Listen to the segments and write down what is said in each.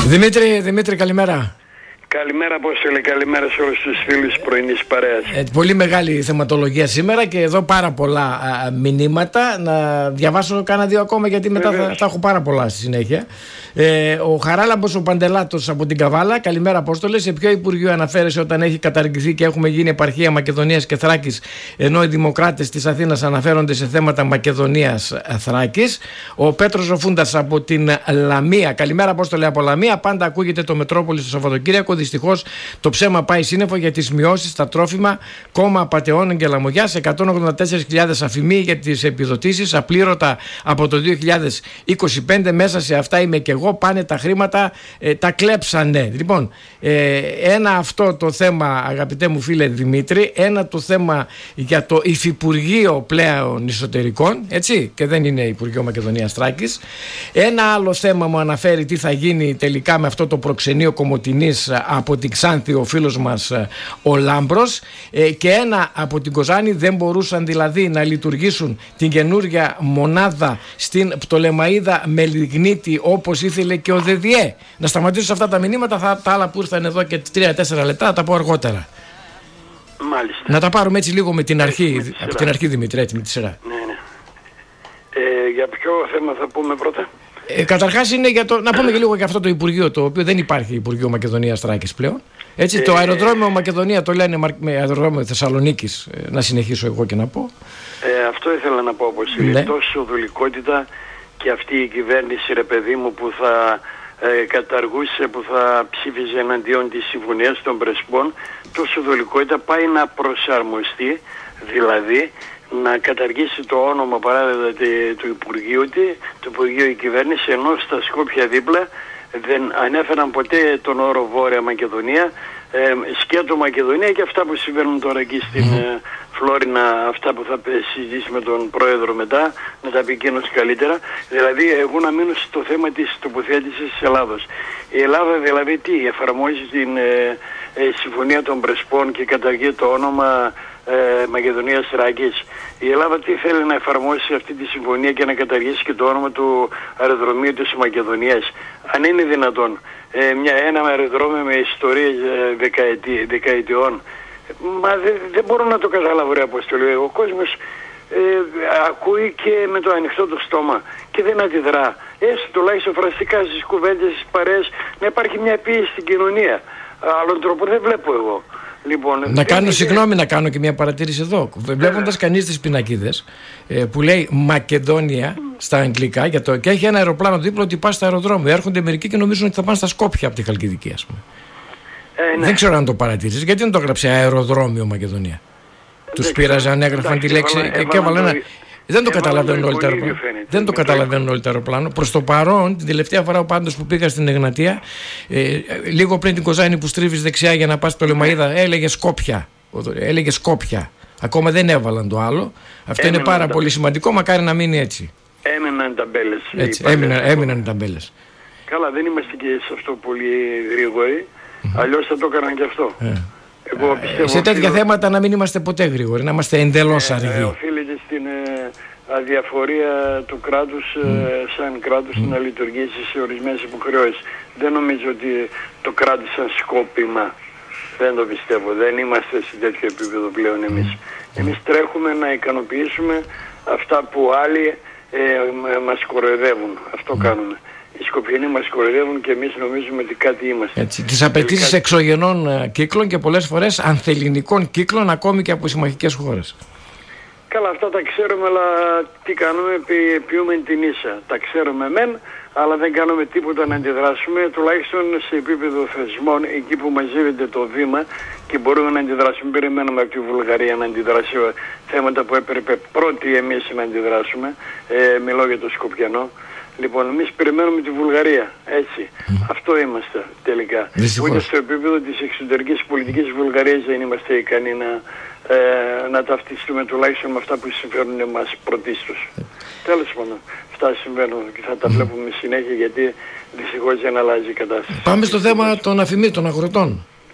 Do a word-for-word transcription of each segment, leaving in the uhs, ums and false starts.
Δημήτρη, Δημήτρη, καλημέρα. Καλημέρα, Απόστολε, καλημέρα σε όλους τους φίλους πρωινής παρέας. Ε, πολύ μεγάλη θεματολογία σήμερα και εδώ πάρα πολλά α, μηνύματα. Να διαβάσω κάνα δύο ακόμα, γιατί μετά θα, θα έχω πάρα πολλά στη συνέχεια. Ε, ο Χαράλαμπος ο Παντελάτος από την Καβάλα. Καλημέρα, Απόστολε. Σε ποιο Υπουργείο αναφέρεσαι όταν έχει καταργηθεί και έχουμε γίνει επαρχία Μακεδονίας και Θράκης, ενώ οι δημοκράτες της Αθήνας αναφέρονται σε θέματα Μακεδονίας Θράκης? Ο Πέτρος ο Φούντας από την Λαμία. Καλημέρα, Απόστολε, από Λαμία. Πάντα ακούγεται το Μετρόπολη στο Σαββατοκύριακο. Δυστυχώς το ψέμα πάει σύννεφο για τις μειώσεις στα τρόφιμα. Κόμμα Απατεώνων και Λαμογιάς. εκατόν ογδόντα τέσσερις χιλιάδες αφημοί για τις επιδοτήσεις, απλήρωτα από το δύο χιλιάδες είκοσι πέντε. Μέσα σε αυτά είμαι και εγώ. Πάνε τα χρήματα, ε, τα κλέψανε. Λοιπόν, ε, ένα αυτό το θέμα, αγαπητέ μου φίλε Δημήτρη. Ένα το θέμα για το Υφυπουργείο πλέον Εσωτερικών, έτσι, και δεν είναι Υπουργείο Μακεδονίας Θράκης. Ένα άλλο θέμα μου αναφέρει τι θα γίνει τελικά με αυτό το προξενείο Κομοτηνής από την Ξάνθη, ο φίλος μας ο Λάμπρος, ε, και ένα από την Κοζάνη. Δεν μπορούσαν δηλαδή να λειτουργήσουν την καινούργια μονάδα στην Πτολεμαΐδα με λιγνίτη όπως ήθελε και ο ΔΔΕ. Να σταματήσω σε αυτά τα μηνύματα, θα, τα άλλα που ήρθαν εδώ και τρία τέσσερα λεπτά θα τα πω αργότερα. Μάλιστα. Να τα πάρουμε έτσι λίγο με την αρχή, με από την αρχή, Δημήτρη, έτσι, με τη σειρά. Ναι, ναι. Ε, για ποιο θέμα θα πούμε πρώτα? Ε, καταρχάς είναι για το, να πούμε και λίγο για αυτό το Υπουργείο, το οποίο δεν υπάρχει Υπουργείο Μακεδονίας Θράκης πλέον. Έτσι, ε, το αεροδρόμιο Μακεδονία το λένε με αεροδρόμιο Θεσσαλονίκης, ε, να συνεχίσω εγώ και να πω. Ε, αυτό ήθελα να πω, όπως είναι, ναι. Τόσο δουλικότητα και αυτή η κυβέρνηση, ρε παιδί μου, που θα ε, καταργούσε, που θα ψήφιζε εναντίον της συμφωνίας των Πρεσπών, τόσο δουλικότητα πάει να προσαρμοστεί, δηλαδή να καταργήσει το όνομα, παράδειγμα, του Υπουργείου, του Υπουργείου η κυβέρνηση, ενώ στα Σκόπια δίπλα δεν ανέφεραν ποτέ τον όρο Βόρεια Μακεδονία, ε, σκέτο Μακεδονία, και αυτά που συμβαίνουν τώρα εκεί στην ε, Φλόρινα, αυτά που θα συζητήσει με τον Πρόεδρο μετά, να τα πει εκείνος καλύτερα. Δηλαδή, εγώ να μείνω στο θέμα της τοποθέτησης της Ελλάδος. Η Ελλάδα δηλαδή τι, εφαρμόζει την ε, ε, Συμφωνία των Πρεσπών και καταργεί το όνομα Ε, Μακεδονίας Θράκης. Η Ελλάδα τι θέλει να εφαρμόσει αυτή τη συμφωνία και να καταργήσει και το όνομα του αεροδρομίου της Μακεδονίας? Αν είναι δυνατόν, ε, μια, ένα αεροδρόμιο με ιστορίες ε, δεκαετή, δεκαετιών, μα δεν δε μπορώ να το καταλάβω, ρε Αποστολή. Ο κόσμος ε, ακούει και με το ανοιχτό του στόμα και δεν αντιδρά. Έστω τουλάχιστον φραστικά στις κουβέντες, στις παρέες, να υπάρχει μια πίεση στην κοινωνία. Άλλον τρόπο δεν βλέπω εγώ. Λοιπόν, να κάνω, συγγνώμη, να κάνω και μια παρατήρηση εδώ. Βλέποντας κανείς τις πινακίδες ε, που λέει Μακεδόνια στα αγγλικά για το, και έχει ένα αεροπλάνο δίπλα, ότι πας στο αεροδρόμιο. Έρχονται μερικοί και νομίζουν ότι θα πάνε στα Σκόπια από τη Χαλκιδική, ας πούμε. Ε, ναι. Δεν ξέρω αν το παρατήρησες. Γιατί δεν το έγραψε αεροδρόμιο Μακεδονία? Τους πείραζε αν έγραφαν τη λέξη έβαλα, και, και έβαλαν ένα. Δεν το καταλαβαίνουν όλοι τα αεροπλάνα. Δεν το καταλαβαίνουν όλοι τα αεροπλάνα. Προς το παρόν, την τελευταία φορά πάντως που πήγα στην Εγνατία, ε, λίγο πριν την Κοζάνη που στρίβεις δεξιά για να πας στο Πτολεμαΐδα, έλεγε Σκόπια. Έλεγε Σκόπια. Ακόμα δεν έβαλαν το άλλο. Αυτό έμειναν είναι πάρα τα... πολύ σημαντικό. Μακάρι να μείνει έτσι. Έμειναν οι ταμπέλες. Έτσι, έμειναν, έμειναν οι ταμπέλες. Καλά, δεν είμαστε και σε αυτό πολύ γρήγοροι. Mm-hmm. Αλλιώς θα το έκαναν και αυτό. Yeah. Εγώ πιστεύω, σε τέτοια οφείλω... θέματα να μην είμαστε ποτέ γρήγοροι, να είμαστε εντελώς ε, αργοί. Ε, οφείλεται στην ε, αδιαφορία του κράτους mm. ε, σαν κράτους mm. να λειτουργήσει σε ορισμένες υποχρεώσεις. Δεν νομίζω ότι το κράτησαν σκόπιμα. Δεν το πιστεύω. Δεν είμαστε σε τέτοιο επίπεδο πλέον εμείς. Mm. Εμείς τρέχουμε να ικανοποιήσουμε αυτά που άλλοι ε, μας κοροϊδεύουν. Αυτό mm. κάνουμε. Οι Σκοπιανοί μας κοροϊδεύουν και εμείς νομίζουμε ότι κάτι είμαστε. Έτσι, τις απαιτήσεις κάτι... εξωγενών κύκλων και πολλές φορές ανθελληνικών κύκλων, ακόμη και από συμμαχικές χώρες. Καλά, αυτά τα ξέρουμε, αλλά τι κάνουμε? Ποι, πιούμε την ίσα. Τα ξέρουμε μεν, αλλά δεν κάνουμε τίποτα να αντιδράσουμε, τουλάχιστον σε επίπεδο θεσμών, εκεί που μαζεύεται το βήμα και μπορούμε να αντιδράσουμε. Περιμένουμε από τη Βουλγαρία να αντιδράσει θέματα που έπρεπε πρώτοι εμείς να αντιδράσουμε. Ε, μιλώ για το Σκοπιανό. Λοιπόν, εμείς περιμένουμε τη Βουλγαρία, έτσι. Mm. Αυτό είμαστε τελικά. Δυστυχώς. Ούτε στο επίπεδο της εξωτερικής πολιτικής της Βουλγαρίας δεν είμαστε ικανοί να, ε, να ταυτιστούμε τουλάχιστον με αυτά που συμφέρουν εμάς πρωτίστως. Mm. Τέλος πάντων, αυτά συμβαίνουν και θα τα βλέπουμε συνέχεια, γιατί δυστυχώς δεν αλλάζει η κατάσταση. Πάμε στο θέμα των αφημίτων, των αγροτών.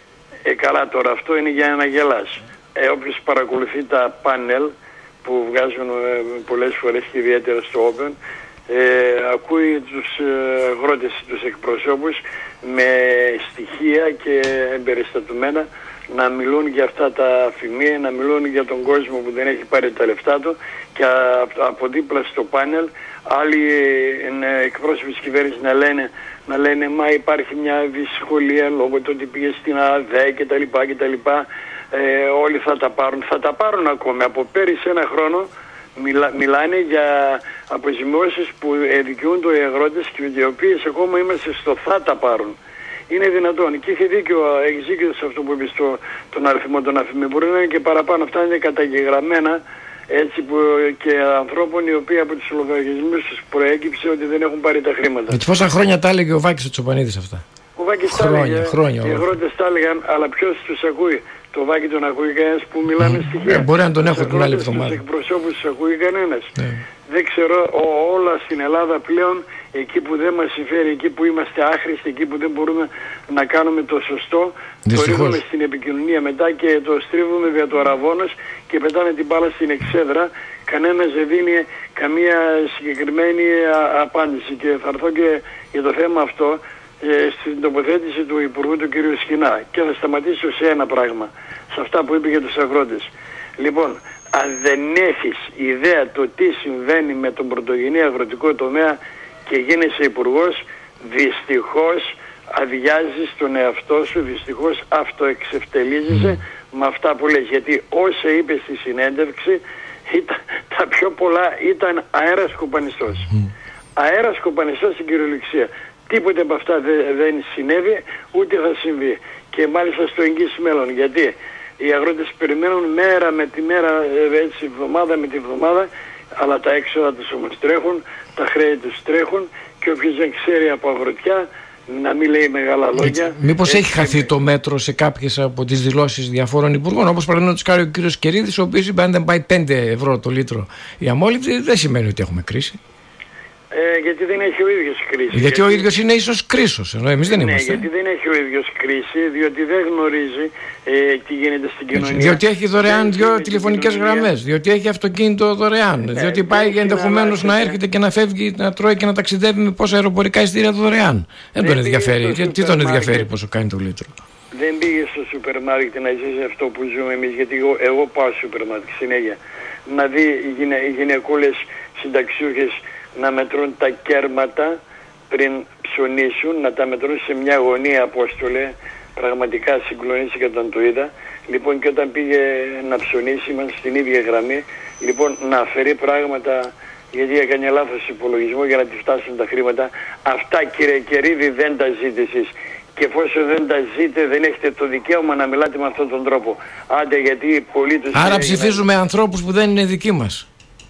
Ε, καλά, τώρα αυτό είναι για να γελάς. Ε, όποιος παρακολουθεί τα πάνελ που βγάζουν ε, πολλές φορές και ιδιαίτερα στο Open, ε, ακούει τους αγρότες, τους εκπροσώπους με στοιχεία και εμπεριστατωμένα να μιλούν για αυτά τα αφημία, να μιλούν για τον κόσμο που δεν έχει πάρει τα λεφτά του, και από δίπλα στο πάνελ άλλοι εκπρόσωποι της κυβέρνησης να λένε, να λένε μα υπάρχει μια δυσκολία λόγω του ότι πήγε στην ΑΔΕ και τα λοιπά και τα λοιπά, ε, όλοι θα τα πάρουν, θα τα πάρουν ακόμη. Από πέρυσι ένα χρόνο μιλά, μιλάνε για αποζημιώσεις που δικαιούνται οι αγρότες και οι οποίες ακόμα είμαστε στο θα τα πάρουν. Είναι δυνατόν, και είχε δίκιο, έχει δίκιο σε αυτό που είπε στο, τον αριθμό των αφημίων. Μπορεί να είναι και παραπάνω. Αυτά είναι καταγεγραμμένα, έτσι, που, και ανθρώπων οι οποίοι από τους λογαριασμούς τους προέκυψε ότι δεν έχουν πάρει τα χρήματα. Έτσι πόσα χρόνια τα έλεγε ο Βάκης ο Τσοπανίδης αυτά? Ο Βάκης χρόνια, τα έλεγε, χρόνια, οι αγρότες τα έλεγαν, αλλά ποιος τους ακούει? Το Βάκη τον ακούει κανένας που μιλάμε mm. στοιχεία? Ε, μπορεί να τον έχω την άλλη εβδομάδα. Τους εκπροσώπους τους ακούει κανένας? Yeah. Δεν ξέρω, ό, όλα στην Ελλάδα πλέον, εκεί που δεν μας συμφέρει, εκεί που είμαστε άχρηστοι, εκεί που δεν μπορούμε να κάνουμε το σωστό, δυστυχώς το ρίχνουμε στην επικοινωνία μετά και το στρίβουμε δια το αραβώνος και πετάμε την μπάλα στην εξέδρα. Κανένας δεν δίνει καμία συγκεκριμένη α, απάντηση. Και θα έρθω και για το θέμα αυτό ε, στην τοποθέτηση του Υπουργού του κ. Σκινά, και θα σταματήσω σε ένα πράγμα, σε αυτά που είπε για τους αγρότες. Λοιπόν, αν δεν έχεις ιδέα το τι συμβαίνει με τον πρωτογενή αγροτικό τομέα και γίνεσαι υπουργός, δυστυχώς αδειάζεις τον εαυτό σου, δυστυχώς αυτοεξευτελίζεσαι mm. με αυτά που λες. Γιατί όσα είπε στη συνέντευξη, ήταν, τα πιο πολλά ήταν αέρας κοπανιστός. Mm. Αέρας κοπανιστός στην κυριολεξία. Τίποτε από αυτά δε, δεν συνέβη, ούτε θα συμβεί. Και μάλιστα στο εγγύς μέλλον. Γιατί οι αγρότες περιμένουν μέρα με τη μέρα, έτσι, εβδομάδα με τη εβδομάδα, αλλά τα έξοδα τους όμως τρέχουν, τα χρέη τους τρέχουν, και όποιος δεν ξέρει από αγροτιά να μην λέει μεγάλα λόγια. Μήπως έχει χαθεί το μέτρο σε κάποιες από τις δηλώσεις διαφόρων υπουργών, όπως παραδείγματος χάρη ο κύριος Κερίδης, ο οποίος είπε αν δεν πάει πέντε ευρώ το λίτρο η αμόλυβδη, δεν σημαίνει ότι έχουμε κρίση. Ε, γιατί δεν έχει ο ίδιος κρίση. Γιατί, γιατί ο ίδιος είναι ίσως κρίσος, ενώ εμείς δεν ναι, είμαστε. Γιατί δεν έχει ο ίδιος κρίση, διότι δεν γνωρίζει ε, τι γίνεται στην κοινωνία. Έτσι, διότι έχει δωρεάν δύο τηλεφωνικές γραμμές, διότι έχει αυτοκίνητο δωρεάν, ναι, διότι πάει και ενδεχομένως να έρχεται και να φεύγει, να τρώει και να ταξιδεύει με πόσα αεροπορικά εισιτήρια δωρεάν. Δεν, δεν τον ενδιαφέρει. Τι, τι τον ενδιαφέρει πόσο κάνει το λίτρο? Δεν πήγε στο σούπερ μάρκετ να ζήσει αυτό που ζούμε εμείς, γιατί εγώ, εγώ πάω στο σούπερ μάρκετ συνέχεια, να δει οι, γυναι, οι γυναικούλες συνταξιούχες να μετρούν τα κέρματα πριν ψωνίσουν, να τα μετρούν σε μια γωνία, Απόστολε. Πραγματικά συγκλονίστηκα όταν το είδα. Λοιπόν, και όταν πήγε να ψωνίσει, είμαστε στην ίδια γραμμή. Λοιπόν, να αφαιρεί πράγματα, γιατί έκανε λάθος υπολογισμό για να τη φτάσουν τα χρήματα. Αυτά, κύριε Κερίδη, δεν τα ζείτε εσείς. Και εφόσον δεν τα ζείτε, δεν έχετε το δικαίωμα να μιλάτε με αυτόν τον τρόπο. Άντε, γιατί πολλοί τους... Άρα ψηφίζουμε να... ανθρώπους που δεν είναι δικοί μας.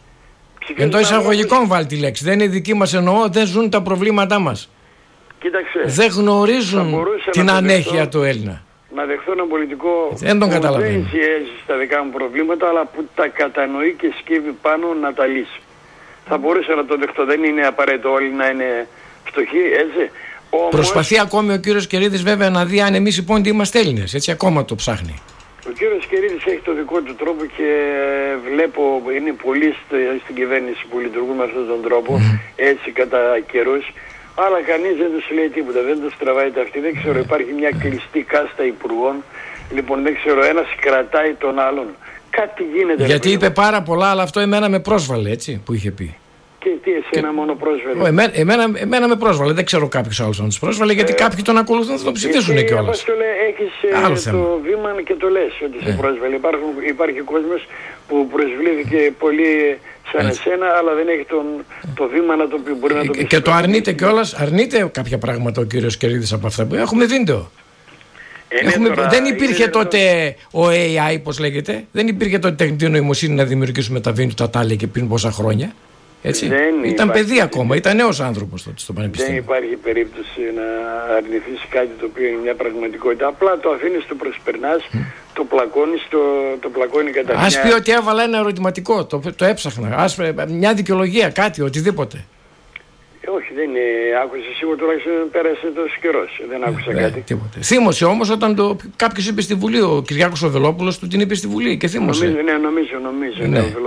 Εντός εισαγωγικών βάλει τη λέξη. Δεν είναι δική μας, εννοώ, δεν ζουν τα προβλήματά μας. Κοίταξε. Δεν γνωρίζουν την ανέχεια του Έλληνα. Να δεχθώ ένα πολιτικό δεν τον που καταλαβαίνω. δεν ζήσει στα δικά μου προβλήματα, αλλά που τα κατανοεί και σκύβει πάνω να τα λύσει. Θα μπορούσα να το δεχτώ. Δεν είναι απαραίτητο όλοι να είναι φτωχοί, έτσι. Όμως... Προσπαθεί ακόμη ο κύριος Κερίδης βέβαια να δει αν εμείς οι πόντιοι είμαστε Έλληνες. Έτσι ακόμα το ψάχνει. Ο κύριος Κερίδης έχει το δικό του τρόπο και βλέπω είναι πολλοί στην κυβέρνηση που λειτουργούν με αυτόν τον τρόπο, mm. έτσι κατά καιρούς, αλλά κανείς δεν τους λέει τίποτα, δεν τους τραβάει τα αυτή. Δεν ξέρω, υπάρχει μια κλειστή κάστα υπουργών, λοιπόν δεν ξέρω, ένας κρατάει τον άλλον. Κάτι γίνεται. Γιατί είπε πάρα πολλά, αλλά αυτό εμένα με πρόσβαλε, έτσι, που είχε πει. Και τι, εσένα και... μόνο πρόσβαλε? Εμένα, εμένα, εμένα με πρόσβαλε. Δεν ξέρω κάποιος άλλος να τους πρόσβαλε, γιατί ε, κάποιοι τον ακολουθούν, θα τον ψηφίσουν και κιόλας. Έχεις ε, το βήμα και το λες ότι ε. σε πρόσβαλε. Υπάρχουν, υπάρχει κόσμος που προσβλήθηκε πολύ σαν έτσι. Εσένα, αλλά δεν έχει τον, το βήμα να το πει. Μπορεί να το πει. Και το αρνείται κιόλας, αρνείται κάποια πράγματα ο κύριος Κερίδης από αυτά που έχουμε βίντεο. Έχουμε, τώρα, δεν υπήρχε τότε το... ο έι άι, πώς λέγεται. Δεν υπήρχε τότε τεχνητή νοημοσύνη να δημιουργήσουμε τα βίντεο, τα τάλια και πριν πόσα χρόνια. Έτσι. Δεν ήταν παιδί ακόμα, ήταν νέος άνθρωπος τότε στο πανεπιστήμιο. Δεν υπάρχει περίπτωση να αρνηθείς κάτι το οποίο είναι μια πραγματικότητα. Απλά το αφήνεις, το προσπερνάς, mm. το πλακώνεις, το, το πλακώνει κατά μια... Ας πει ότι έβαλα ένα ερωτηματικό, το, το έψαχνα, ας, μια δικαιολογία, κάτι, οτιδήποτε. Όχι, δεν είναι. Άκουσα σίγουρα, τουλάχιστον πέρασε τόσο καιρός. Δεν άκουσα ε, κάτι. Τίποτε. Θύμωσε όμως όταν το... κάποιος είπε στη Βουλή, ο Κυριάκος ο Βελόπουλος του την είπε στη Βουλή και θύμωσε. Νομίζω, ναι, νομίζω, νομίζω. Ναι. Ναι,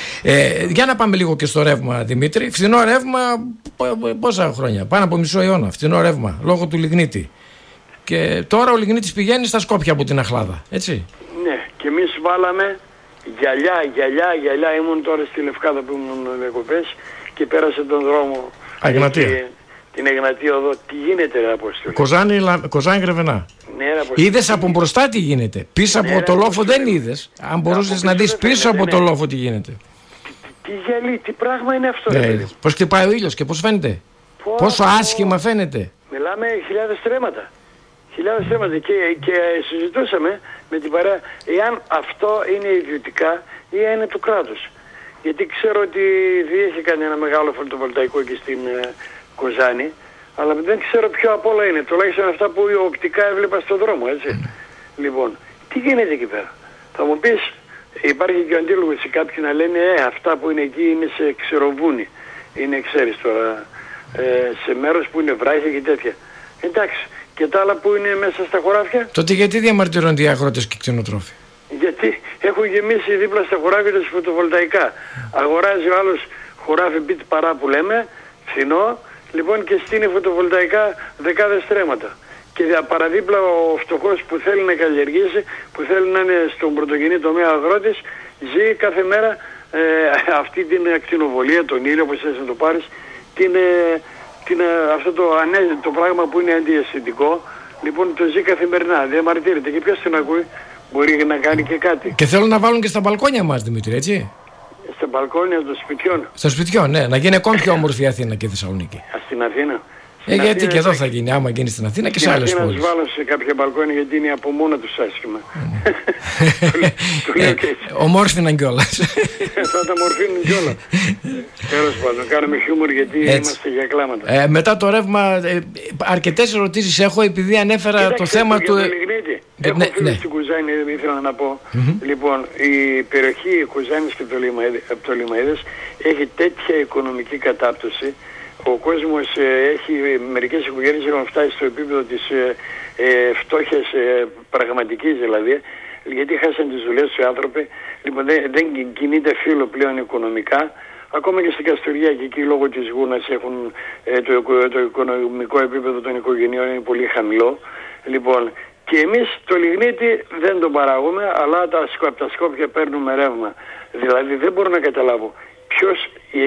ε, για να πάμε λίγο και στο ρεύμα, Δημήτρη. Φθηνό ρεύμα πόσα χρόνια, πάνω από μισό αιώνα. Φθηνό ρεύμα λόγω του λιγνίτη. Και τώρα ο λιγνίτης πηγαίνει στα Σκόπια από την Αχλάδα, έτσι. Ναι, και εμείς βάλαμε γυαλιά, γυαλιά, γυαλιά. Ήμουν τώρα στη Λευκάδα που ήμουν διακοπές και πέρασε τον δρόμο. Αγνατία. Και την Εγνατία οδό. Τι γίνεται, ρε Απόστολε? Κοζάνη, Κοζάνη Γρεβενά. Ναι, ρε Απόστολε. Είδες από μπροστά τι γίνεται. Πίσω ναι, από ρε, το λόφο Απόστολε. δεν είδες. Αν μπορούσες να δεις πίσω από ναι. το λόφο τι γίνεται. Τι, τι, τι γυαλί, τι πράγμα είναι αυτό, ναι, ρε παιδί? Πώς χτυπάει ο ήλιος και πώς φαίνεται. Πω, Πόσο άσχημα φαίνεται. Μιλάμε χιλιάδες τρέματα. Χιλιάδες θέματα και, και συζητούσαμε με την παρέα εάν αυτό είναι ιδιωτικά ή είναι του κράτους. Γιατί ξέρω ότι διέχει κάνει ένα μεγάλο φωτοβολταϊκό εκεί στην ε, Κοζάνη, αλλά δεν ξέρω ποιο απ' όλα είναι. Τουλάχιστον αυτά που οπτικά έβλεπα στον δρόμο, έτσι. Mm. Λοιπόν, τι γίνεται εκεί πέρα? Θα μου πεις, υπάρχει και ο αντίλογος σε κάποιοι να λένε ε, αυτά που είναι εκεί είναι σε ξεροβούνι. Είναι, ξέρεις τώρα, ε, σε μέρος που είναι βράχια και τέτοια. Εντάξει. Και τα άλλα που είναι μέσα στα χωράφια. Τότε γιατί διαμαρτυρώνται οι αγρότες και οι κτηνοτρόφοι? Γιατί έχουν γεμίσει δίπλα στα χωράφια τους φωτοβολταϊκά. Αγοράζει ο άλλος χωράφι μπιτ παρά που λέμε, φθηνό, λοιπόν και στείνει φωτοβολταϊκά δεκάδες τρέματα. Και παραδίπλα ο φτωχός που θέλει να καλλιεργήσει, που θέλει να είναι στον πρωτογενή τομέα αγρότης, ζει κάθε μέρα ε, αυτή την ακτινοβολία, τον ήλιο, όπως θες να το πάρεις, την... Ε, την, αυτό το, ανέ, το πράγμα που είναι αντιαισθητικό, λοιπόν το ζει καθημερινά, διαμαρτύρεται και ποιος τον ακούει, μπορεί να κάνει και κάτι. Και θέλουν να βάλουν και στα μπαλκόνια μας, Δημήτρη, έτσι. Στα μπαλκόνια των σπιτιών. Στα σπιτιών, ναι, να γίνει ακόμη πιο όμορφη η Αθήνα και η Θεσσαλονίκη. Α, στην Αθήνα. Ε, γιατί Αθήνα, και εδώ θα γίνει, άμα γίνει στην Αθήνα και σε άλλες πόλεις. Να τους βάλω σε κάποια μπαλκόνια γιατί είναι από μόνο τους άσχημα. Ομόρφιναν κιόλας. Θα τα μορφύνουν κιόλας. Τέλος πάντων, κάνουμε χιούμορ γιατί είμαστε για κλάματα. Ε, μετά το ρεύμα, ε, αρκετές ερωτήσεις έχω επειδή ανέφερα Κοίταξε, το θέμα του... Το Έχω ναι, φίλους ναι. στην Κουζάνη, ήθελα να πω. Mm-hmm. Λοιπόν, η περιοχή Κουζάνης και το Λιμαΐδες έχει τέτοια οικονομική κατάπτωση. Ο κόσμος ε, έχει, μερικές οικογένειες έχουν φτάσει στο επίπεδο της ε, ε, φτώχειας ε, πραγματικής δηλαδή, γιατί χάσαν τις δουλειές τους οι άνθρωποι. Λοιπόν, δεν, δεν κινείται φύλλο πλέον οικονομικά. Ακόμα και στην Καστοριά και εκεί λόγω της γούνας έχουν ε, το, το οικονομικό επίπεδο των οικογενειών είναι πολύ χαμηλό. Λοιπόν, και εμείς το λιγνίτη δεν τον παράγουμε, αλλά τα, από τα Σκόπια παίρνουμε ρεύμα. Δηλαδή δεν μπορώ να καταλάβω ποιος, ε,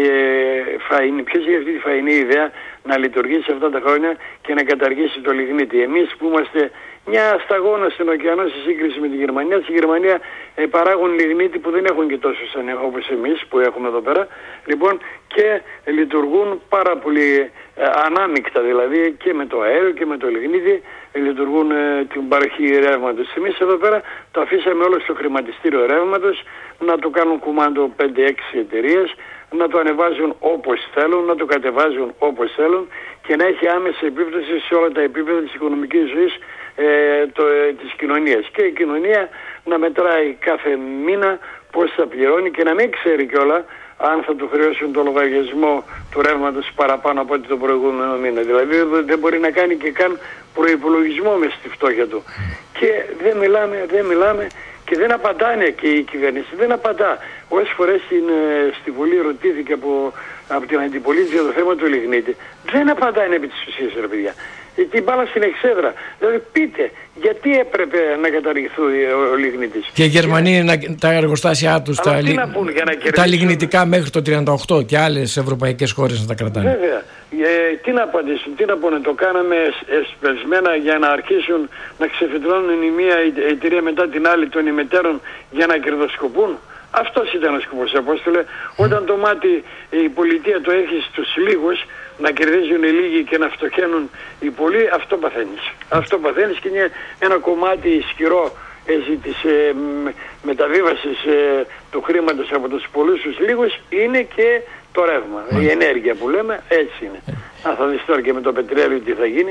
φαΐν, ποιος έχει αυτή τη φαϊνή ιδέα να λειτουργήσει αυτά τα χρόνια και να καταργήσει το λιγνίτη. Εμείς που είμαστε μια σταγόνα στον ωκεανό σε σύγκριση με τη Γερμανία, στη Γερμανία ε, παράγουν λιγνίτη που δεν έχουν και τόσο σαν όπως εμείς που έχουμε εδώ πέρα. Λοιπόν, και λειτουργούν πάρα πολύ ε, ανάμεικτα, δηλαδή και με το αέριο και με το λιγνίτη ε, λειτουργούν ε, την παροχή ρεύματος. Εμείς εδώ πέρα το αφήσαμε όλο στο χρηματιστήριο ρεύματος να το κάνουν κουμάντο πέντε έξι εταιρείες, να το ανεβάζουν όπως θέλουν, να το κατεβάζουν όπως θέλουν και να έχει άμεση επίπτωση σε όλα τα επίπεδα της οικονομικής ζωής ε, το, ε, της κοινωνίας. Και η κοινωνία να μετράει κάθε μήνα πώς θα πληρώνει και να μην ξέρει κιόλα αν θα του χρεώσουν το λογαριασμό του ρεύματος παραπάνω από ό,τι το προηγούμενο μήνα. Δηλαδή δεν μπορεί να κάνει και καν προϋπολογισμό μες στη φτώχεια του. Και δεν μιλάμε, δεν μιλάμε και δεν απαντάνε και η κυβέρνηση. Δεν απαντά. Όσες φορές στην, στη Βουλή ρωτήθηκε από, από την αντιπολίτευση το θέμα του λιγνίτη. Δεν απαντάνε επί της ουσίας, ρε παιδιά. Την μπάλα στην εξέδρα. Δηλαδή πείτε γιατί έπρεπε να καταργηθεί ο, ο λιγνίτης. Και οι Γερμανοί να, τα εργοστάσια τους, τα, λι... τα λιγνητικά μέχρι το τριάντα οκτώ και άλλες ευρωπαϊκές χώρες να τα κρατάνε. Βέβαια. Ε, τι να απαντήσουν, τι να πούνε, το κάναμε εσπεσμένα για να αρχίσουν να ξεφυτρώνουν η μία εταιρεία μετά την άλλη των ημετέρων για να κερδοσκοπούν. Αυτός ήταν ο σκοπός, Απόστολε. Όταν το μάτι η πολιτεία το έχει στους λίγους, να κερδίζουν οι λίγοι και να φτωχαίνουν οι πολλοί, αυτό παθαίνεις. Αυτό παθαίνεις και είναι ένα κομμάτι ισχυρό έτσι, της ε, μεταβίβασης ε, του χρήματος από τους πολλούς στους λίγους είναι και το ρεύμα. Mm. Η ενέργεια που λέμε έτσι είναι. Mm. Αν θα δεις τώρα και με το πετρέλαιο τι θα γίνει,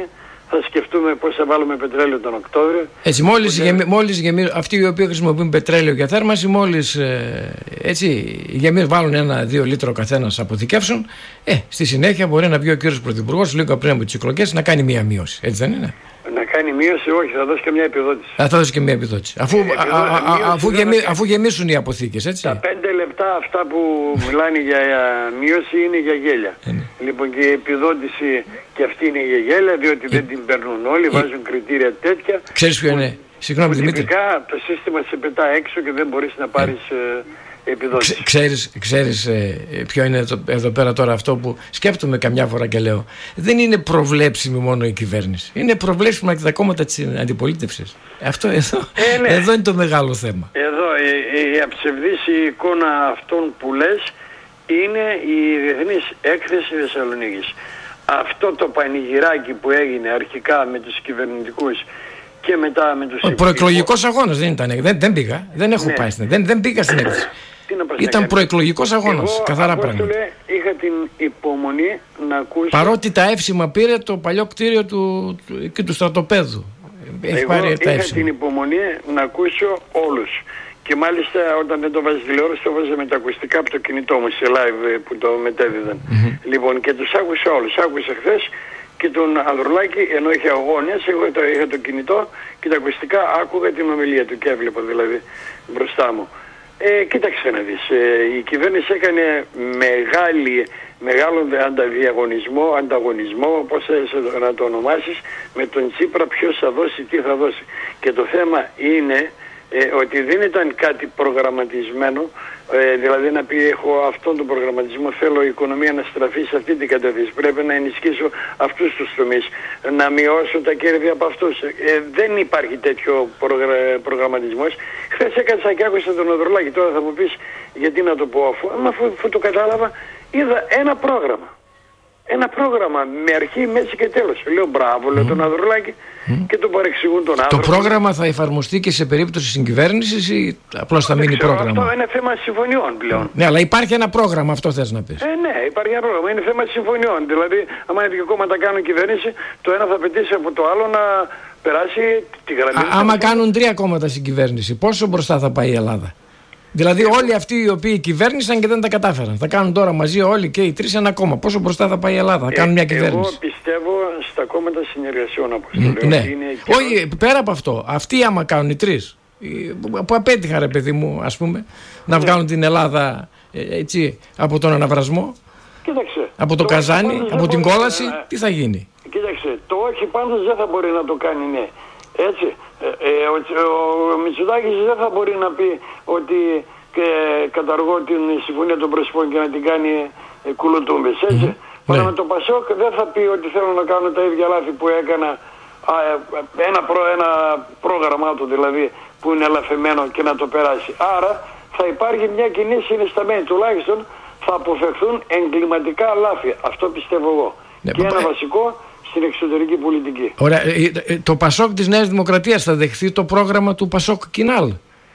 θα σκεφτούμε πώς θα βάλουμε πετρέλαιο τον Οκτώβριο. Έτσι, μόλις, γεμι, μόλις γεμι, αυτοί οι οποίοι χρησιμοποιούν πετρέλαιο για θέρμανση, μόλις ε, έτσι, γεμι, βάλουν ένα-δύο λίτρο καθένας αποθηκεύσεων, ε, στη συνέχεια μπορεί να βγει ο κύριος Πρωθυπουργός λίγο πριν από τις εκλογές να κάνει μία μείωση. Έτσι δεν είναι? Να κάνει μείωση, όχι, θα δώσει και μια επιδότηση. Α, θα δώσει και μια επιδότηση. Αφού, ε, α, α, α, αφού, γεμι, αφού γεμίσουν οι αποθήκες, έτσι. Τα πέντε λεπτά αυτά που μιλάνε για μείωση είναι για γέλια. Είναι. Λοιπόν, και η επιδότηση και αυτή είναι για γέλια, διότι ε, δεν την παίρνουν όλοι, ε, βάζουν κριτήρια τέτοια. Ξέρεις ποιο είναι? Συγγνώμη, Δημήτρη. Τυπικά το σύστημα σε πετά έξω και δεν μπορείς να πάρεις ε, επιδότηση. Ξέρεις, ξέρεις ε, ποιο είναι το, εδώ πέρα τώρα αυτό που σκέφτομαι καμιά φορά και λέω? Δεν είναι προβλέψιμη μόνο η κυβέρνηση. Είναι προβλέψιμα και τα κόμματα της αντιπολίτευσης. Αυτό εδώ, ε, ναι. εδώ είναι το μεγάλο θέμα. Εδώ η, η αψευδής η εικόνα αυτών που λες είναι η Διεθνής Έκθεση Θεσσαλονίκης. Αυτό το πανηγυράκι που έγινε αρχικά με τους κυβερνητικούς και μετά με τους... Ο προεκλογικός αγώνας δεν ήταν, δεν, δεν πήγα, δεν έχω ναι. πάει στην, δεν, δεν πήγα στην έκθεση. Ήταν προεκλογικός αγώνας, καθαρά πράγματα. Είχα την υπομονή να ακούσω... Παρότι τα εύσημα πήρε το παλιό κτίριο του, του, και του στρατοπέδου. Έχει Εγώ πάρει τα είχα εύσημα. την υπομονή να ακούσω όλους. Και μάλιστα όταν δεν το βάζει τηλεόραση το βάζα με τα ακουστικά από το κινητό μου σε live που το μετέδιδαν. Mm-hmm. Λοιπόν, και τους άκουσα όλους. Άκουσα χθες και τον Ανδρουλάκη, ενώ είχε αγώνες, εγώ το, είχα το κινητό και τα ακουστικά άκουγα την ομιλία του και έβλεπα δηλαδή μπροστά μου. Ε, κοίταξε να δεις, ε, η κυβέρνηση έκανε μεγάλη, μεγάλο ανταδιαγωνισμό, ανταγωνισμό, πώς θα να το ονομάσεις, με τον Τσίπρα ποιος θα δώσει, τι θα δώσει. Και το θέμα είναι ε, ότι δεν ήταν κάτι προγραμματισμένο, ε, δηλαδή να πει έχω αυτόν τον προγραμματισμό, θέλω η οικονομία να στραφεί σε αυτή την κατεύθυνση, πρέπει να ενισχύσω αυτούς τους τομείς, να μειώσω τα κέρδη από αυτούς. Ε, δεν υπάρχει τέτοιο προγρα... προγραμματισμός. Χθες έκατσα και άκουσα τον Ανδρουλάκη, τώρα θα μου πεις γιατί να το πω, αφού, αφού, αφού το κατάλαβα, είδα ένα πρόγραμμα. Ένα πρόγραμμα με αρχή, μέση και τέλος. Λέω μπράβο, λέω mm. τον Ανδρουλάκη mm. και τον παρεξηγούν τον άνθρωπο. Το πρόγραμμα θα εφαρμοστεί και σε περίπτωση συγκυβέρνησης ή απλώς θα μείνει πρόγραμμα? Αυτό είναι θέμα συμφωνιών πλέον. Ναι, αλλά υπάρχει ένα πρόγραμμα, αυτό θες να πεις? Ε, ναι, υπάρχει ένα πρόγραμμα. Είναι θέμα συμφωνιών. Δηλαδή, άμα οι δύο κόμματα κάνουν κυβέρνηση, το ένα θα πετύσει από το άλλο να περάσει τη γραμμή. Α, άμα κάνουν τρία κόμματα συγκυβέρνηση, πόσο μπροστά θα πάει η Ελλάδα? Δηλαδή όλοι αυτοί οι οποίοι κυβέρνησαν και δεν τα κατάφεραν. Θα κάνουν τώρα μαζί όλοι και οι τρεις ένα κόμμα. Πόσο μπροστά θα πάει η Ελλάδα? Θα κάνουν μια κυβέρνηση. Εγώ πιστεύω στα κόμματα συνεργασιών, όπως το mm, λέω. Ναι. Είναι όχι, πέρα από αυτό. Αυτοί άμα κάνουν οι τρεις, που απέτυχαν ρε παιδί μου, ας πούμε, να βγάλουν ναι. την Ελλάδα έτσι, από τον αναβρασμό, κοίταξε, από το, το καζάνι, από την κόλαση, να... τι θα γίνει? Κοίταξε, το όχι πάντως δεν θα μπορεί να το κάνει, ναι. Έτσι, ε, ε, ο, ο Μητσοτάκης δεν θα μπορεί να πει ότι ε, καταργώ την συμφωνία των Πρεσπών και να την κάνει ε, κουλοτούμπες, έτσι. Mm-hmm. Παρά ναι. με το Πασόκ δεν θα πει ότι θέλω να κάνω τα ίδια λάθη που έκανα, α, ένα, προ, ένα πρόγραμμά του δηλαδή που είναι ελαφεμένο και να το περάσει. Άρα θα υπάρχει μια κοινή συνισταμένη, τουλάχιστον θα αποφευθούν εγκληματικά λάθη. Αυτό πιστεύω εγώ. Ναι, και ένα βασικό στην εξωτερική πολιτική. Ωραία. Το Πασόκ της Νέας Δημοκρατίας θα δεχθεί το πρόγραμμα του Πασόκ Κινάλ?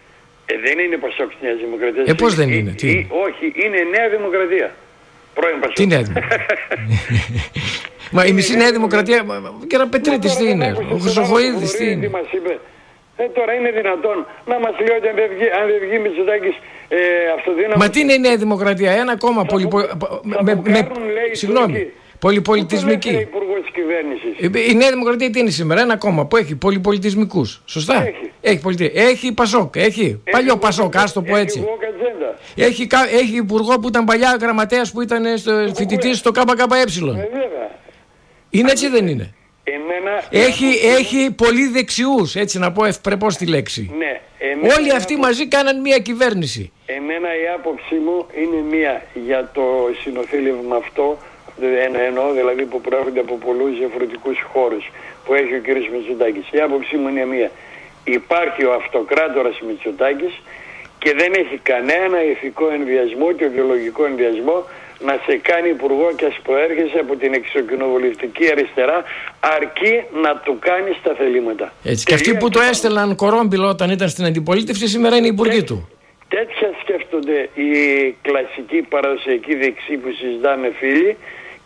Ε, δεν είναι Πασόκ της Νέας Δημοκρατίας. Ε, πώς δεν είναι? Ή, ή, όχι, είναι Νέα Δημοκρατία. Πρώην Πασόκ. Τι Νέα Δημοκρατία? Μα η μισή Νέα Δημοκρατία, και ένα Πετρίτης τι είναι? Ο Χρυσοχοΐδης τι είναι? Ε, τώρα είναι δυνατόν να μας λέει ότι αν δεν βγει, αν δεν βγει Μητσοτάκης ε, αυτοδύναμος... Μα τι είναι η Νέα Δημοκρατία? Ένα κόμμα πολυπο... με, με, συγγνώμη, πολυπολιτισμική. Η Νέα Δημοκρατία τι είναι σήμερα? Ένα κόμμα που έχει πολυπολιτισμικούς. Σωστά? Έχει. Έχει, πολιτι... έχει Πασόκ, έχει, έχει παλιό Πασόκ, ας το πω έτσι. Έχει, έχει υπουργό που ήταν παλιά γραμματέας που ήταν στο φοιτητής στο ΚΚΕ. Είναι έτσι δεν είναι? Εμένα, έχει, έχει πολύ δεξιούς, έτσι να πω ευπρεπώς τη λέξη. Ναι, όλοι αυτοί άποψη... μαζί κάναν μια κυβέρνηση. Εμένα η άποψή μου είναι μία για το συνοθήλευμα αυτό, εννοώ δηλαδή που προέρχονται από πολλούς διαφορετικούς χώρους που έχει ο κ. Μητσοτάκης. Η άποψή μου είναι μία. Υπάρχει ο αυτοκράτορας Μητσοτάκης και δεν έχει κανένα ηθικό ενδιασμό και ιδεολογικό ενδιασμό να σε κάνει υπουργό και ας προέρχεσαι από την εξοκοινοβουλευτική αριστερά, αρκεί να του κάνει τα θελήματα. Έτσι. Και αυτοί που το έστελναν κορόμπιλο όταν ήταν στην αντιπολίτευση σήμερα είναι οι υπουργοί του. Τέτοια σκέφτονται οι κλασικοί παραδοσιακοί δεξιοί που συζητάμε φίλοι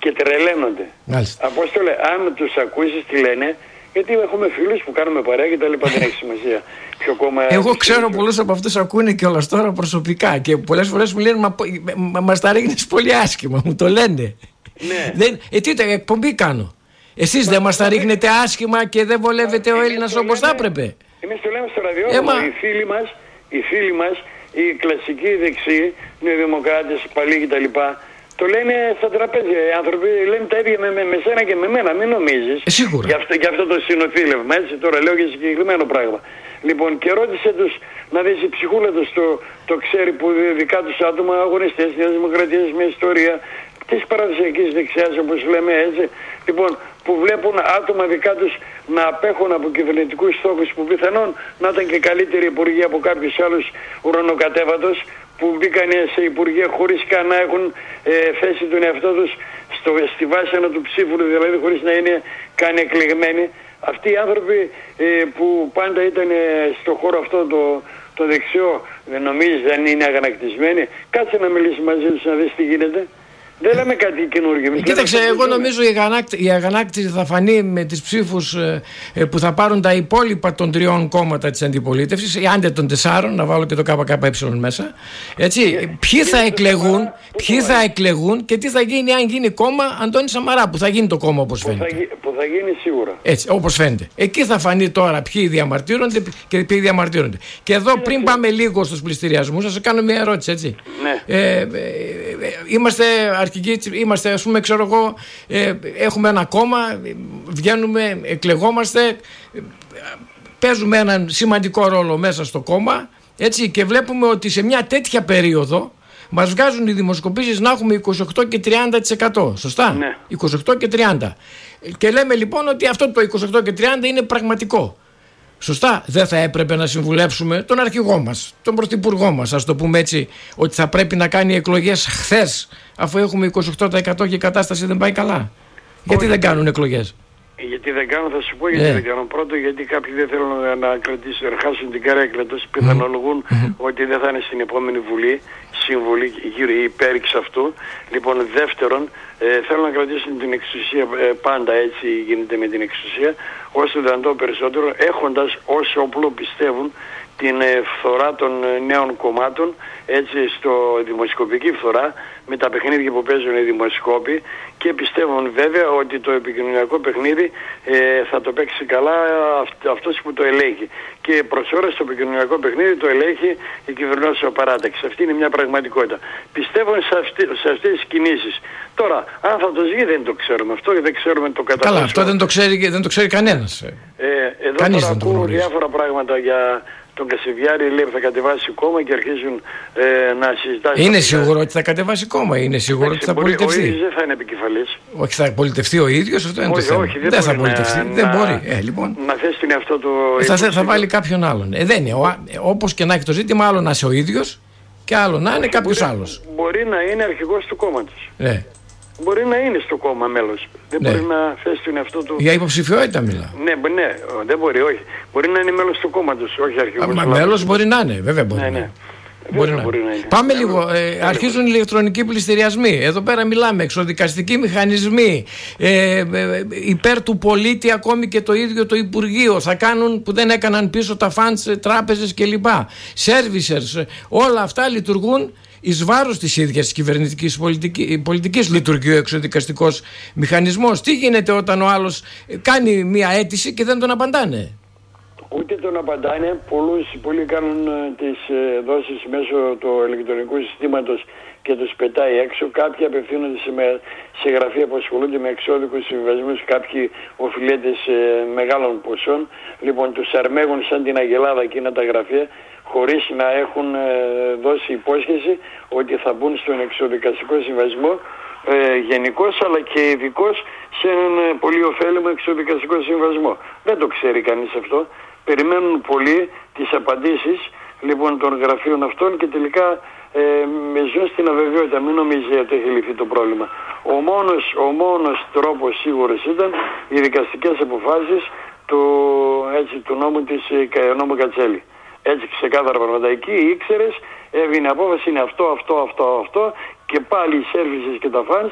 και τρελαίνονται. Μάλιστα. Απόστολε, αν τους ακούσεις τι λένε, γιατί έχουμε φίλους που κάνουμε παρέα και τα λοιπά, δεν έχει σημασία ποιο κόμμα. Εγώ ξέρω πολλούς από αυτούς ακούνε κιόλας τώρα προσωπικά και πολλές φορές μου λένε μα, μα, μας τα ρίχνεις πολύ άσχημα, μου το λένε. Ναι. Δεν, ε, τι ήταν, εκπομπή κάνω. Εσείς δεν μας τα ρίχνετε άσχημα και δεν βολεύετε ο Έλληνας όπως θα έπρεπε. Εμείς το λέμε στο ραδιόφωνο, οι φίλοι μας, οι φίλοι μας, οι κλασικοί δεξιοί, νεοδημοκράτες, παλιοί κτλ. Το λένε στα τραπέζια. Οι άνθρωποι λένε τα ίδια με, με, με σένα και με μένα. Μην νομίζεις. Ε, σίγουρα. Για αυτό, για αυτό το συνοθήλευμα. Έτσι τώρα λέω για συγκεκριμένο πράγμα. Λοιπόν, και ρώτησε τους να δεις η ψυχούλα τους το, το ξέρει που δικά τους άτομα αγωνιστές της Δημοκρατίας με ιστορία της παραδοσιακής δεξιάς όπως λέμε έτσι. Λοιπόν, που βλέπουν άτομα δικά τους να απέχουν από κυβερνητικούς στόχους που πιθανόν να ήταν και καλύτεροι υπουργοί από κάποιους άλλους ουρανοκατέβατος που μπήκαν σε υπουργεία χωρίς καν να έχουν ε, θέσει τον εαυτό τους στο, στη βάση του ψήφου, δηλαδή χωρίς να είναι καν εκλεγμένοι. Αυτοί οι άνθρωποι ε, που πάντα ήταν ε, στο χώρο αυτό το, το δεξιό, δεν νομίζεις δεν είναι αγανακτισμένοι, κάτσε να μιλήσει μαζί τους να δεις τι γίνεται. Δεν λέμε κάτι καινούργιο. Κοίταξε, εγώ νομίζω η, αγανάκτη, η αγανάκτηση θα φανεί με τις ψήφους ε, ε, που θα πάρουν τα υπόλοιπα των τριών κόμματα της αντιπολίτευσης, ή άντε των τεσσάρων, να βάλω και το ΚΚΕ μέσα. Έτσι, ε, ποιοι θα εκλεγούν, ποιοι θα εκλεγούν και τι θα γίνει αν γίνει κόμμα Αντώνη Σαμαρά, που θα γίνει το κόμμα όπως φαίνεται. Που θα, που θα γίνει σίγουρα. Έτσι, όπως φαίνεται. Εκεί θα φανεί τώρα ποιοι διαμαρτύρονται και ποιοι διαμαρτύρονται. Και εδώ πριν πάμε λίγο στους πληστηριασμούς, θα σας κάνω μια ερώτηση, έτσι. Ναι. Ε, ε, ε, είμαστε αρχικοί, είμαστε ας πούμε, ξέρω εγώ, ε, έχουμε ένα κόμμα, βγαίνουμε, εκλεγόμαστε, ε, παίζουμε έναν σημαντικό ρόλο μέσα στο κόμμα, έτσι, και βλέπουμε ότι σε μια τέτοια περίοδο μας βγάζουν οι δημοσκοπήσεις να έχουμε είκοσι οκτώ και τριάντα τοις εκατό. Σωστά? Ναι. είκοσι οκτώ και τριάντα. Και λέμε λοιπόν ότι αυτό το είκοσι οκτώ και τριάντα είναι πραγματικό. Σωστά? Δεν θα έπρεπε να συμβουλέψουμε τον αρχηγό μας, τον πρωθυπουργό μας, ας το πούμε έτσι, ότι θα πρέπει να κάνει εκλογές χθες, αφού έχουμε είκοσι οκτώ τοις εκατό και η κατάσταση δεν πάει καλά? Όχι. Γιατί δεν κάνουν εκλογές? Γιατί δεν κάνουν, θα σου πω γιατί yeah. δεν κάνουν. Πρώτο, γιατί κάποιοι δεν θέλουν να κρατήσουν, να χάσουν την καρέκλα τους, πιθανολογούν mm-hmm. ότι δεν θα είναι στην επόμενη Βουλή, σύμβουλοι γύρω ή υπέρηξ αυτού. Λοιπόν, δεύτερον, ε, θέλουν να κρατήσουν την εξουσία, ε, πάντα έτσι γίνεται με την εξουσία, όσο δυνατόν περισσότερο, έχοντας ως όπλο, πιστεύουν, την ε, φθορά των ε, νέων κομμάτων, έτσι, στο δημοσκοπική φθορά, με τα παιχνίδια που παίζουν οι δημοσκόποι, και πιστεύουν βέβαια ότι το επικοινωνιακό παιχνίδι ε, θα το παίξει καλά αυ- αυτός που το ελέγχει. Και προς ώρα στο επικοινωνιακό παιχνίδι το ελέγχει η κυβερνώσια παράταξη. Αυτή είναι μια πραγματικότητα. Πιστεύουν σε, αυτή, σε αυτές τις κινήσεις. Τώρα, αν θα το βγει δεν το ξέρουμε. Αυτό δεν ξέρουμε το κατά. Καλά, αυτό δεν το ξέρει, δεν το ξέρει κανένας. Ε, εδώ Κανείς τώρα ακούω διάφορα πράγματα για τον Κασιδιάρη, λέει θα κατεβάσει κόμμα και αρχίζουν ε, να συζητάσουν. Είναι σίγουρο ότι θα κατεβάσει κόμμα, είναι σίγουρο ότι θα πολιτευτεί. Ο ίδιος δεν θα είναι επικεφαλής. Όχι, θα πολιτευτεί ο ίδιος, αυτό είναι όχι, το θέμα. Όχι, δεν, δεν θα πολιτευτεί. Να, δεν μπορεί. Ε, λοιπόν. Να θέσει την εαυτό του. Ε, θα, θα βάλει κάποιον άλλον. Ε, δεν είναι. Όπως και να έχει το ζήτημα, άλλο να είσαι ο ίδιος και άλλο να είναι κάποιος άλλος. Μπορεί να είναι αρχηγός του κόμματος. Ναι. Μπορεί να είναι στο κόμμα μέλος. Δεν ναι. μπορεί να θέσει τον εαυτό του. Για υποψηφιότητα μιλάω. Ναι, ναι, δεν μπορεί, όχι. Μπορεί να είναι μέλος του κόμματος, όχι αρχηγός. Μα μέλος μπορεί να είναι, βέβαια μπορεί. Ναι, ναι. Μπορεί να. Μπορεί να είναι. Πάμε ναι, λίγο. Ε, αρχίζουν οι ηλεκτρονικοί πληστηριασμοί. Εδώ πέρα μιλάμε. Εξοδικαστικοί μηχανισμοί. Ε, ε, υπέρ του πολίτη, ακόμη και το ίδιο το Υπουργείο. Θα κάνουν που δεν έκαναν πίσω τα funds, τράπεζες κλπ. Servicers. Όλα αυτά λειτουργούν εις βάρος της ίδιας της κυβερνητικής πολιτικής, πολιτικής λειτουργεί ο εξοδικαστικός μηχανισμός. Τι γίνεται όταν ο άλλος κάνει μία αίτηση και δεν τον απαντάνε? Ούτε τον απαντάνε. Πολλούς, πολλοί κάνουν τις ε, δόσεις μέσω του ηλεκτρονικού συστήματος και τους πετάει έξω. Κάποιοι απευθύνονται σε, με, σε γραφεία που ασχολούνται με εξώδικους συμβιβασμούς, κάποιοι οφειλέτες ε, μεγάλων ποσών. Λοιπόν, τους αρμέγουν σαν την Αγελάδα εκείνα τα γραφεία, χωρίς να έχουν ε, δώσει υπόσχεση ότι θα μπουν στον εξοδικαστικό συμβασμό ε, γενικώς αλλά και ειδικώς σε έναν ε, πολύ ωφέλιμο εξοδικαστικό συμβασμό. Δεν το ξέρει κανείς αυτό. Περιμένουν πολύ τις απαντήσεις λοιπόν των γραφείων αυτών και τελικά ε, με ζουν στην αβεβαιότητα. Μην νομίζει ότι έχει λυθεί το πρόβλημα. Ο μόνος, ο μόνος τρόπος σίγουρος ήταν οι δικαστικές αποφάσεις του, έτσι, του νόμου της ε, νόμου Κατσέλη. Έτσι ξεκάθαρα πράγματα. Εκεί ήξερες, έβγαινε απόφαση, είναι αυτό, αυτό, αυτό, αυτό και πάλι οι services και τα fans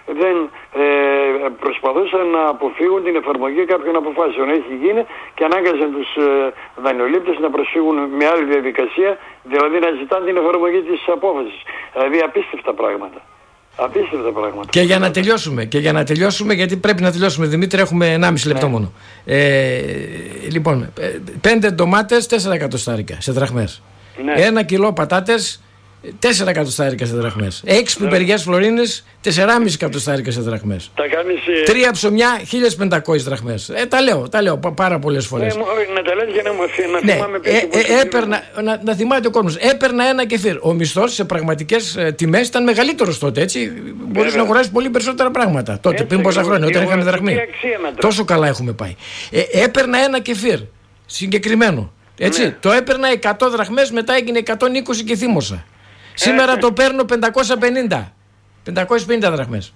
δεν ε, προσπαθούσαν να αποφύγουν την εφαρμογή κάποιων αποφάσεων. Έχει γίνει και ανάγκαζαν τους ε, δανειολήπτες να προσφύγουν με άλλη διαδικασία, δηλαδή να ζητάνε την εφαρμογή της απόφασης. Δηλαδή απίστευτα πράγματα. Απίστευτα πράγματα. Και για να τελειώσουμε, και για να τελειώσουμε, γιατί πρέπει να τελειώσουμε, Δημήτρη, έχουμε ενάμιση λεπτό, ναι, μόνο. Ε, λοιπόν, πέντε ντομάτες, τέσσερα εκατοστάρικα σε δραχμές. Ναι. Ένα κιλό πατάτες, τέσσερα εκατοστάρικα σε δραχμές. Έξι πιπεριές φλωρίνες, τέσσερα κόμμα πέντε εκατοστάρικα σε δραχμές. Τα κάνεις, ε... Τρία ψωμιά, χίλιες πεντακόσιες δραχμές. Ε, τα λέω, τα λέω πάρα πολλές φορές. Ε, να τα λες για να, να ναι. θυμάμαι ε, ε, έπαιρνα, να, να θυμάται ο κόσμος. Έπαιρνα ένα κεφίρ. Ο μισθός σε πραγματικές ε, τιμές ήταν μεγαλύτερος τότε. Έτσι. Μπορείς να αγοράσεις πολύ περισσότερα πράγματα. Τότε, έτσι, πριν πόσα χρόνια, όταν είχαμε δραχμή. Τόσο καλά έχουμε πάει. Ε, έπαιρνα ένα κεφίρ συγκεκριμένο. Έτσι. Ναι. Το έπαιρνα εκατό δραχμές, μετά έγινε εκατόν είκοσι και θύμωσα. Σήμερα ε, το παίρνω πεντακόσια πενήντα. πεντακόσιες πενήντα δραχμές.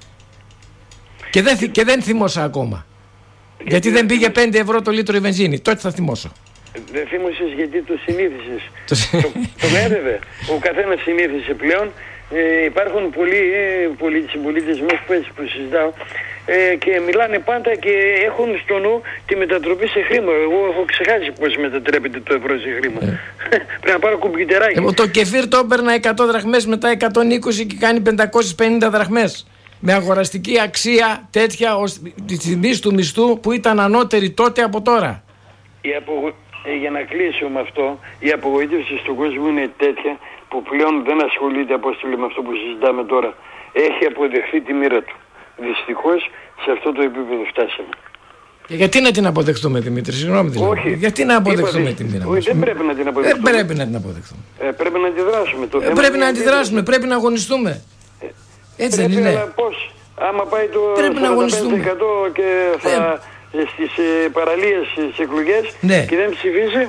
Και δεν, και δεν θυμώσα ακόμα. Γιατί, γιατί δεν πήγε πέντε ευρώ το λίτρο η βενζίνη. Τότε θα θυμώσω. Δεν θύμωσες γιατί το συνήθισες. το, το βέβαια. Ο καθένας συνήθισε πλέον. Ε, υπάρχουν πολλοί ε, πολλοί συμπολίτες μέσα που συζητάω ε, και μιλάνε πάντα και έχουν στο νου τη μετατροπή σε χρήμα. Εγώ έχω ξεχάσει πώς μετατρέπεται το ευρώ σε χρήμα. Ε. Πρέπει να πάρω κουμπιτεράκι. Ε, το κεφίρ το έπαιρνα εκατό δραχμές, μετά εκατόν είκοσι και κάνει πεντακόσιες πενήντα δραχμές. Με αγοραστική αξία τέτοια ως τη τιμή του μισθού που ήταν ανώτερη τότε από τώρα. Η απογο... ε, για να κλείσω με αυτό, η απογοήτευση στον κόσμο είναι τέτοια που πλέον δεν ασχολείται, Απόστολε, με αυτό που συζητάμε τώρα. Έχει αποδεχθεί τη μοίρα του. Δυστυχώς σε αυτό το επίπεδο φτάσαμε. Και γιατί να την αποδεχτούμε, Δημήτρη, συγγνώμη δηλαδή. Όχι. Γιατί να αποδεχτούμε Είπατε, τη μοίρα μας. Όχι, δεν πρέπει να την αποδεχτούμε. Δεν πρέπει να την αποδεχτούμε. Ε, πρέπει να αντιδράσουμε. Το ε, θέμα πρέπει να είναι αντιδράσουμε, είναι... πρέπει να αγωνιστούμε. Ε, Έτσι πρέπει, δεν είναι. Αλλά πώς, άμα πάει το πρέπει σαράντα πέντε τοις εκατό και θα ε. στις ε, παραλίες, στις εκλογές, ναι, και δεν ψηφίσει,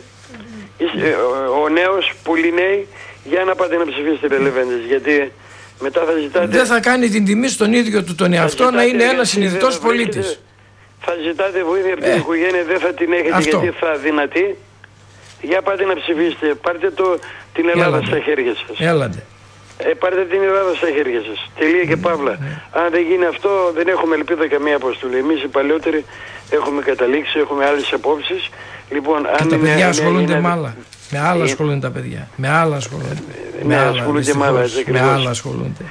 ε, ο, ο νέος, πολλοί νέοι, για να πάτε να ψηφίσετε ρελεβέντες, γιατί μετά θα ζητάτε... Δεν θα κάνει την τιμή στον ίδιο του τον εαυτό να είναι ένας συνειδητός πολίτης. Θα ζητάτε βοήθεια από την ε, οικογένεια, δεν θα την έχετε αυτό, γιατί θα δυνατεί. Για πάτε να ψηφίσετε, πάρτε το, την Ελλάδα Έλατε. στα χέρια σας. Έλατε. Ε, πάρτε την Ελλάδα στα χέρια σας. Τελεία και παύλα. Mm. Αν δεν γίνει αυτό, δεν έχουμε ελπίδα καμία αποστολή. Εμείς οι παλαιότεροι έχουμε καταλήξει, έχουμε άλλες απόψεις. Λοιπόν, και αν τα παιδιά είναι, ασχολούνται είναι, με άλλα. Με άλλα είναι, ασχολούνται τα παιδιά. Με άλλα ασχολούνται. Με, με, άλλα, ασχολούνται με, άλλα, με άλλα ασχολούνται.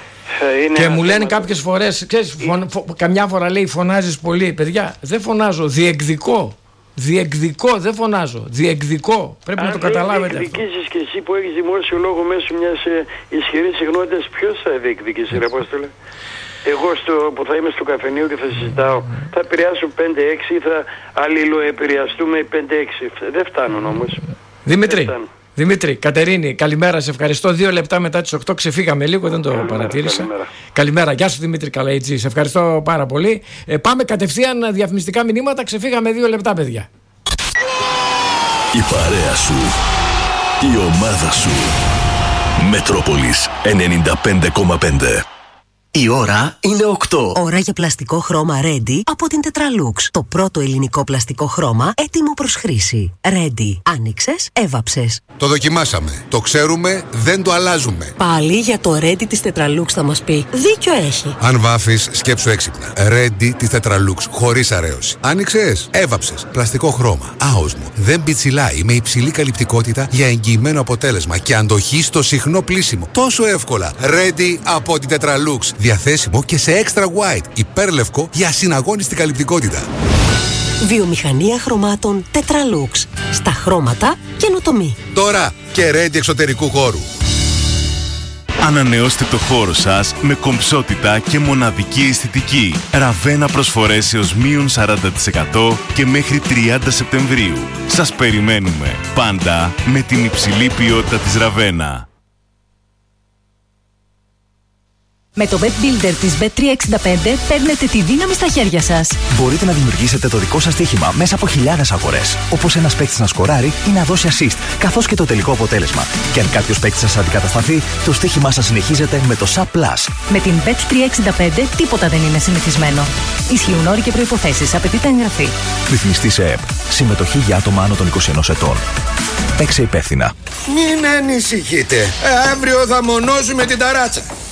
Είναι και μου λένε θέμα... κάποιες φορές, ξέρεις, φων, φο, καμιά φορά λέει φωνάζεις πολύ. Παιδιά, δεν φωνάζω, διεκδικώ. Διεκδικώ, δεν φωνάζω. Διεκδικώ. Πρέπει αν να το καταλάβετε. Αν διεκδικήσεις και εσύ που έχεις δημόσιο λόγο μέσω μιας ε, ισχυρής συχνότητας, ποιος θα διεκδικήσει, ρε Απόστολε? Εγώ στο, που θα είμαι στο καφενείο και θα συζητάω, θα επηρεάσω πέντε έξι ή θα αλληλοεπηρεαστούμε πέντε έξι. Δεν φτάνουν όμως. Δημήτρη, δεν φτάνουν. Δημήτρη, Κατερίνη, καλημέρα, σε ευχαριστώ. Δύο λεπτά μετά τις οκτώ ξεφύγαμε λίγο, δεν το καλημέρα, παρατήρησα. Καλημέρα. καλημέρα, γεια σου Δημήτρη Καλαϊτζή, σε ευχαριστώ πάρα πολύ. Ε, πάμε κατευθείαν διαφημιστικά μηνύματα, ξεφύγαμε δύο λεπτά, παιδιά. Η παρέα σου, η ομάδα σου. Μετρόπολης ενενήντα πέντε κόμμα πέντε. Η ώρα είναι οκτώ. Ώρα για πλαστικό χρώμα Ready από την Tetralux. Το πρώτο ελληνικό πλαστικό χρώμα έτοιμο προς χρήση. Ready. Άνοιξες, έβαψες. Το δοκιμάσαμε. Το ξέρουμε, δεν το αλλάζουμε. Πάλι για το Ready της Tetralux θα μας πει. Δίκιο έχει. Αν βάφεις, σκέψου έξυπνα. Ready της Tetralux, χωρίς αρέωση. Άνοιξες, έβαψες. Πλαστικό χρώμα. Άοσμο. Δεν πιτσιλάει, με υψηλή καλυπτικότητα για εγγυημένο αποτέλεσμα και αντοχή στο συχνό πλύσιμο. Τόσο εύκολα. Ready από την Tetralux. Διαθέσιμο και σε extra white, υπέρλευκο για ασυναγώνιστη καλυπτικότητα. Βιομηχανία χρωμάτων Tetralux. Στα χρώματα καινοτομή. Τώρα και Ready εξωτερικού χώρου. Ανανεώστε το χώρο σας με κομψότητα και μοναδική αισθητική. Ραβένα προσφορές έως μείον σαράντα τοις εκατό και μέχρι τριάντα Σεπτεμβρίου. Σας περιμένουμε πάντα με την υψηλή ποιότητα της Ραβένα. Με το Bet Builder της μπετ τριακόσια εξήντα πέντε παίρνετε τη δύναμη στα χέρια σας. Μπορείτε να δημιουργήσετε το δικό σας στοίχημα μέσα από χιλιάδες αγορές. Όπως ένας παίκτης να σκοράρει ή να δώσει assist, καθώς και το τελικό αποτέλεσμα. Και αν κάποιος παίκτης σας αντικατασταθεί, το στοίχημά σας συνεχίζεται με το Sub Plus. Με την μπετ τριακόσια εξήντα πέντε τίποτα δεν είναι συνηθισμένο. Ισχύουν όροι και προϋποθέσεις. Απαιτείται εγγραφή. Ρυθμιστή σε ΕΕΠ. Συμμετοχή για άτομα άνω των είκοσι ενός ετών. Παίξε υπεύθυνα. Μην ανησυχείτε. Αύριο θα μονώσουμε την ταράτσα.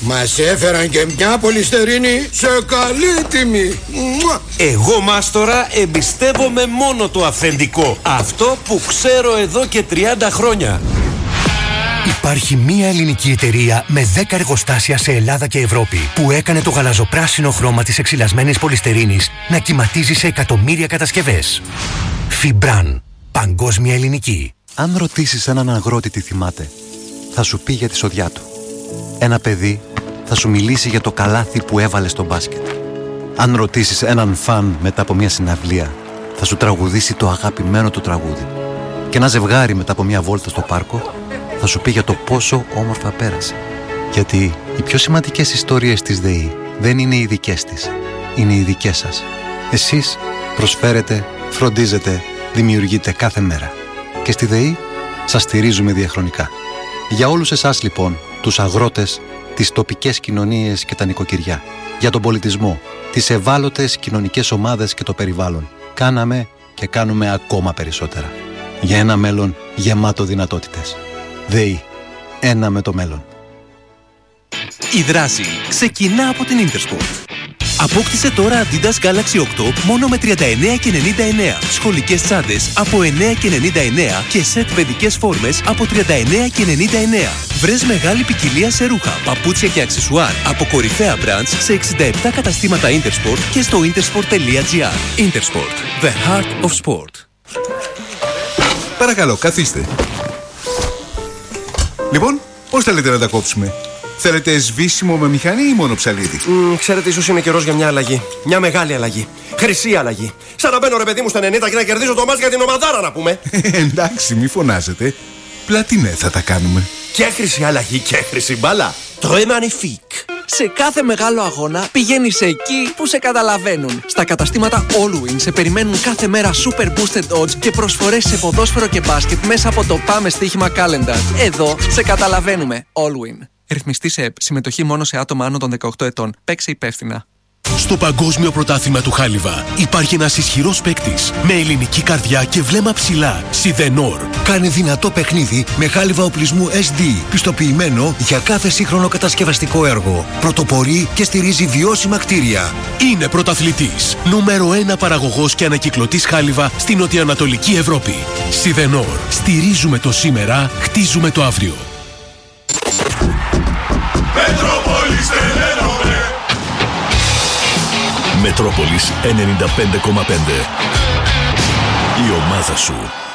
Μας έφεραν και μια πολυστερίνη σε καλή τιμή. Εγώ, Μάστορα, εμπιστεύομαι μόνο το αυθεντικό. Αυτό που ξέρω εδώ και τριάντα χρόνια. Υπάρχει μία ελληνική εταιρεία με δέκα εργοστάσια σε Ελλάδα και Ευρώπη που έκανε το γαλαζοπράσινο χρώμα της εξυλασμένης πολυστερίνης να κυματίζει σε εκατομμύρια κατασκευές. Φιμπράν. Παγκόσμια ελληνική. Αν ρωτήσεις έναν αγρότη τι θυμάται, θα σου πει για τη σοδιά του. Ένα παιδί θα σου μιλήσει για το καλάθι που έβαλε στο μπάσκετ. Αν ρωτήσεις έναν φαν μετά από μια συναυλία, θα σου τραγουδήσει το αγαπημένο του τραγούδι. Και ένα ζευγάρι μετά από μια βόλτα στο πάρκο θα σου πει για το πόσο όμορφα πέρασε. Γιατί οι πιο σημαντικές ιστορίες της ΔΕΗ δεν είναι οι δικές της, είναι οι δικές σας. Εσείς προσφέρετε, φροντίζετε, δημιουργείτε κάθε μέρα. Και στη ΔΕΗ σας στηρίζουμε διαχρονικά. Για όλους εσάς λοιπόν, τους αγρότες, τις τοπικές κοινωνίες και τα νοικοκυριά, για τον πολιτισμό, τις ευάλωτες κοινωνικές ομάδες και το περιβάλλον, κάναμε και κάνουμε ακόμα περισσότερα. Για ένα μέλλον γεμάτο δυνατότητες. ΔΕΗ. Ένα με το μέλλον. Η δράση ξεκινά από την Intersport. Απόκτησε τώρα Adidas Galaxy οκτώ μόνο με τριάντα εννέα και ενενήντα εννέα. Σχολικές τσάντες από εννέα και ενενήντα εννέα και σετ παιδικές φόρμες από τριάντα εννέα και ενενήντα εννέα. Βρες μεγάλη ποικιλία σε ρούχα, παπούτσια και αξεσουάρ από κορυφαία brands σε εξήντα επτά καταστήματα Intersport και στο intersport τελεία gr. Intersport. The heart of sport. Παρακαλώ, καθίστε. Λοιπόν, πώς θέλετε να τα κόψουμε? Θέλετε σβήσιμο με μηχανή ή μόνο ψαλίδι? Mm, ξέρετε, ίσως είναι καιρός για μια αλλαγή. Μια μεγάλη αλλαγή. Χρυσή αλλαγή. Σαν να μπαίνω ρε παιδί μου στα ενενήντα και να κερδίζω το μάτς για την ομαδάρα, να πούμε. Εντάξει, μη φωνάζετε. Πλατινέ θα τα κάνουμε. Και χρυσή αλλαγή και χρυσή μπάλα. Très magnifique. Σε κάθε μεγάλο αγώνα πηγαίνεις εκεί που σε καταλαβαίνουν. Στα καταστήματα Allwin σε περιμένουν κάθε μέρα super boosted odds και προσφορές σε ποδόσφαιρο και μπάσκετ μέσα από το Πάμε Στοίχημα Calendar. Εδώ σε καταλαβαίνουμε. Allwin. Ρυθμιστή σε ΕΠ. Συμμετοχή μόνο σε άτομα άνω των δεκαοκτώ ετών. Παίξε υπεύθυνα. Στο Παγκόσμιο Πρωτάθλημα του Χάλιβα υπάρχει ένας ισχυρός παίκτης με ελληνική καρδιά και βλέμμα ψηλά. Σιδενόρ. Κάνε δυνατό παιχνίδι με χάλιβα οπλισμού ες ντι, πιστοποιημένο για κάθε σύγχρονο κατασκευαστικό έργο. Πρωτοπορεί και στηρίζει βιώσιμα κτίρια. Είναι πρωταθλητής. Νούμερο ένα παραγωγός και ανακυκλωτής χάλιβα στην νοτιοανατολική Ευρώπη. Σιδενόρ. Στηρίζουμε το σήμερα, χτίζουμε το αύριο. Μετρόπολης ενενήντα πέντε κόμμα πέντε. Η ομάδα σου.